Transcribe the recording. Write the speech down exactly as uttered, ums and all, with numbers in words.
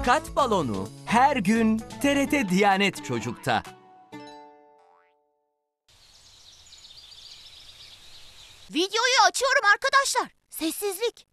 Dikkat balonu her gün T R T Diyanet Çocuk'ta. Videoyu açıyorum arkadaşlar. Sessizlik.